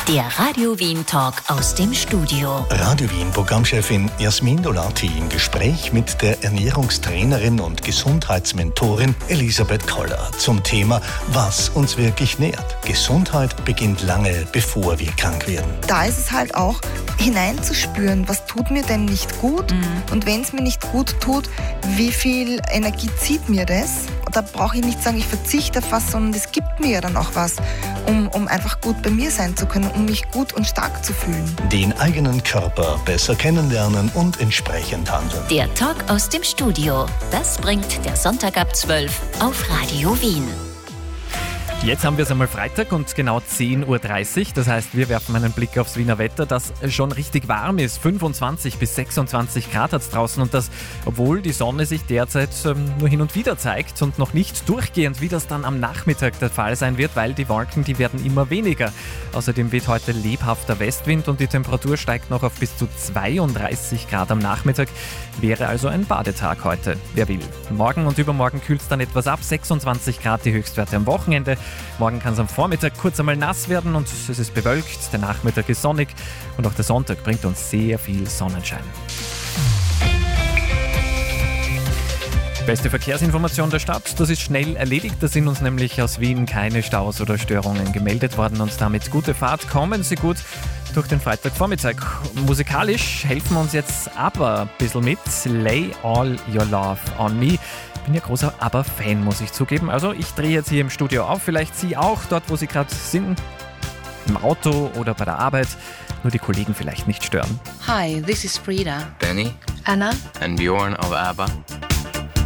Der Radio Wien Talk aus dem Studio. Radio Wien Programmchefin Jasmin Dolati im Gespräch mit der Ernährungstrainerin und Gesundheitsmentorin Elisabeth Koller zum Thema, was uns wirklich nährt. Gesundheit beginnt lange, bevor wir krank werden. Da ist es halt auch hineinzuspüren, was tut mir denn nicht gut und wenn es mir nicht gut tut, wie viel Energie zieht mir das? Da brauche ich nicht sagen, ich verzichte auf was, sondern es gibt mir ja dann auch was, um einfach gut bei mir sein zu können, um mich gut und stark zu fühlen. Den eigenen Körper besser kennenlernen und entsprechend handeln. Der Talk aus dem Studio. Das bringt der Sonntag ab 12 auf Radio Wien. Jetzt haben wir es einmal Freitag und genau 10.30 Uhr. Das heißt, wir werfen einen Blick aufs Wiener Wetter, das schon richtig warm ist. 25 bis 26 Grad hat es draußen und das, obwohl die Sonne sich derzeit nur hin und wieder zeigt und noch nicht durchgehend, wie das dann am Nachmittag der Fall sein wird, weil die Wolken, die werden immer weniger. Außerdem weht heute lebhafter Westwind und die Temperatur steigt noch auf bis zu 32 Grad am Nachmittag. Wäre also ein Badetag heute, wer will. Morgen und übermorgen kühlt es dann etwas ab, 26 Grad die Höchstwerte am Wochenende. Morgen kann es am Vormittag kurz einmal nass werden und es ist bewölkt, der Nachmittag ist sonnig und auch der Sonntag bringt uns sehr viel Sonnenschein. Beste Verkehrsinformation der Stadt, das ist schnell erledigt, da sind uns nämlich aus Wien keine Staus oder Störungen gemeldet worden und damit gute Fahrt, kommen Sie gut durch den Freitagvormittag. Musikalisch helfen uns jetzt ABBA ein bisschen mit, Lay All Your Love on Me. Ich bin ja großer ABBA-Fan, muss ich zugeben, also ich drehe jetzt hier im Studio auf, vielleicht Sie auch, dort wo Sie gerade sind, im Auto oder bei der Arbeit, nur die Kollegen vielleicht nicht stören. Hi, this is Frida, Benny Anna, and Bjorn of ABBA.